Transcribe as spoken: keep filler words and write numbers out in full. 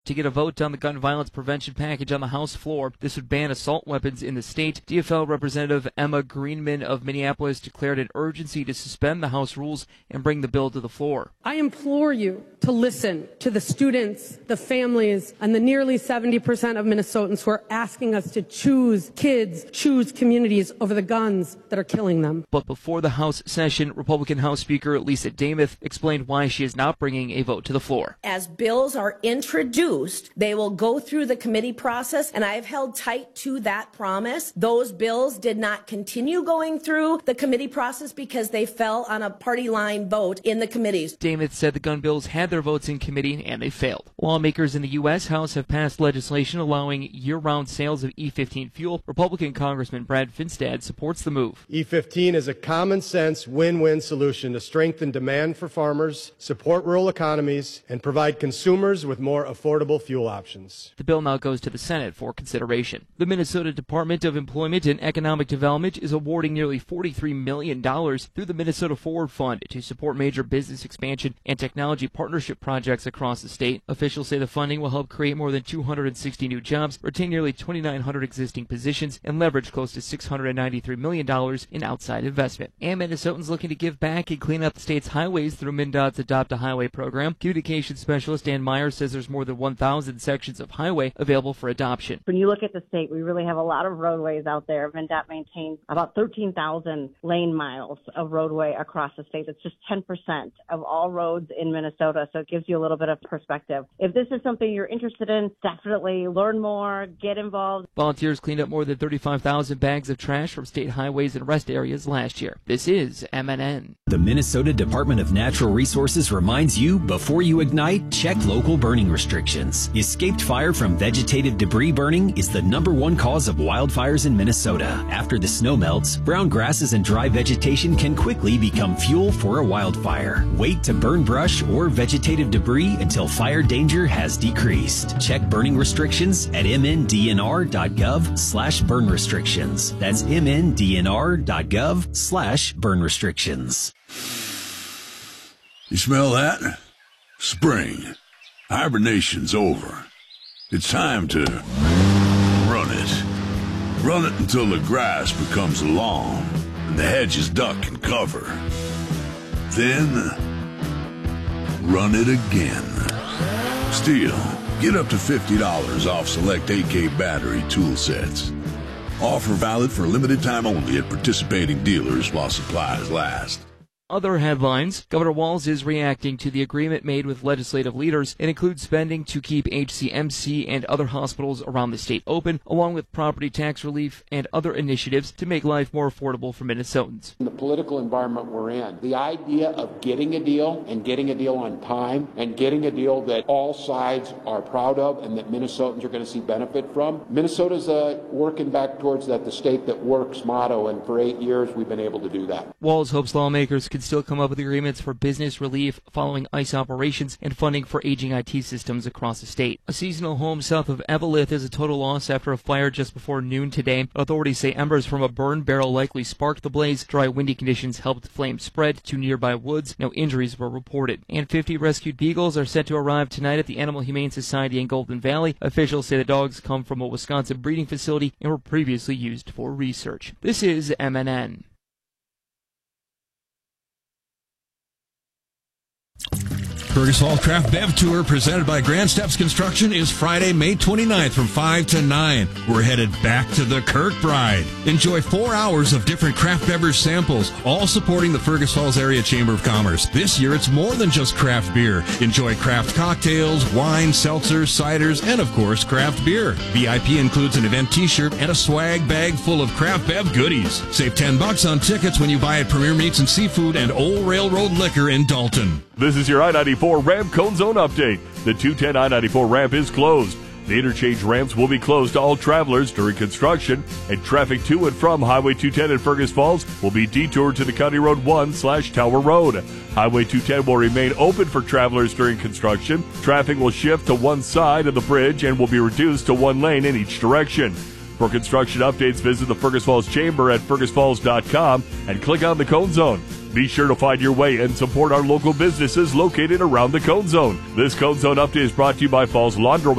to get a vote on the gun violence prevention package on the House floor. This would ban assault weapons in the state. D F L Representative Emma Greenman of Minneapolis declared an urgency to suspend the House rules and bring the bill to the floor. I implore you to listen to the students, the families, and the nearly seventy percent of Minnesotans who are asking us to choose kids, choose communities over the guns that are killing them. But before the House session, Republican House Speaker Lisa Damuth explained why she is not bringing a vote to the floor. As bills are introduced, they will go through the committee process, and I have held tight to that promise. Those bills did not continue going through the committee process because they fell on a party line vote in the committees. Damuth said the gun bills had their votes in committee and they failed. Lawmakers in the U S House have passed legislation allowing year-round sales of E fifteen fuel. Republican Congressman Brad Finstad supports the move. E fifteen is a common-sense win-win solution to strengthen demand for farmers, support rural economies, and provide consumers with more affordable fuel options. The bill now goes to the Senate for consideration. The Minnesota Department of Employment and Economic Development is awarding nearly forty-three million dollars through the Minnesota Forward Fund to support major business expansion and technology partnership projects across the state. Officials say the funding will help create more than two hundred sixty new jobs, retain nearly twenty-nine hundred existing positions, and leverage close to six hundred ninety-three million dollars in outside investment. And Minnesotans looking to give back and clean up the state's highways through MnDOT's Adopt a Highway program. Communications specialist Dan Meyer says there's more than one thousand sections of highway available for adoption. When you look at the state, we really have a lot of roadways out there. MnDOT maintains about thirteen thousand lane miles of roadway across the state. It's just ten percent of all roads in Minnesota, so it gives you a little bit of perspective. If this is something you're interested in, definitely learn more, get involved. Volunteers cleaned up more than thirty-five thousand bags of trash from state highways and rest areas last year. This is M N N. The Minnesota Department of Natural Resources reminds you, before you ignite, check local burning restrictions. Escaped fire from vegetative debris burning is the number one cause of wildfires in Minnesota. After the snow melts, brown grasses and dry vegetation can quickly become fuel for a wildfire. Wait to burn brush or vegetative debris until fire danger has decreased. Check burning restrictions at m n d n r dot gov slash burn restrictions. That's m n d n r dot gov slash burn restrictions. You smell that? Spring. Hibernation's over. It's time to run it. Run it until the grass becomes long and the hedges duck and cover. Then, run it again. Stihl, get up to fifty dollars off select A K battery tool sets. Offer valid for a limited time only at participating dealers while supplies last. Other headlines. Governor Walz is reacting to the agreement made with legislative leaders. It includes spending to keep H C M C and other hospitals around the state open, along with property tax relief and other initiatives to make life more affordable for Minnesotans. In the political environment we're in, the idea of getting a deal and getting a deal on time and getting a deal that all sides are proud of and that Minnesotans are going to see benefit from, Minnesota's uh, working back towards that the state that works motto, and for eight years we've been able to do that. Walz hopes lawmakers can still come up with agreements for business relief following ICE operations and funding for aging I T systems across the state. A seasonal home south of Eveleth is a total loss after a fire just before noon today. Authorities say embers from a burn barrel likely sparked the blaze. Dry, windy conditions helped the flames spread to nearby woods. No injuries were reported. And fifty rescued beagles are set to arrive tonight at the Animal Humane Society in Golden Valley. Officials say the dogs come from a Wisconsin breeding facility and were previously used for research. This is M N N. Fergus Falls Craft Bev Tour presented by Grand Steps Construction is Friday, May twenty-ninth from five to nine. We're headed back to the Kirkbride. Enjoy four hours of different craft beverage samples, all supporting the Fergus Falls Area Chamber of Commerce. This year, it's more than just craft beer. Enjoy craft cocktails, wine, seltzers, ciders, and, of course, craft beer. V I P includes an event t-shirt and a swag bag full of craft bev goodies. Save ten bucks on tickets when you buy at Premier Meats and Seafood and Old Railroad Liquor in Dalton. This is your I ninety-four ramp cone zone update. The two ten I ninety-four ramp is closed. The interchange ramps will be closed to all travelers during construction, and traffic to and from Highway two ten in Fergus Falls will be detoured to the County Road one slash Tower Road. Highway two ten will remain open for travelers during construction. Traffic will shift to one side of the bridge and will be reduced to one lane in each direction. For construction updates, visit the Fergus Falls Chamber at fergus falls dot com and click on the Cone Zone. Be sure to find your way and support our local businesses located around the Cone Zone. This Cone Zone update is brought to you by Falls Laundromat.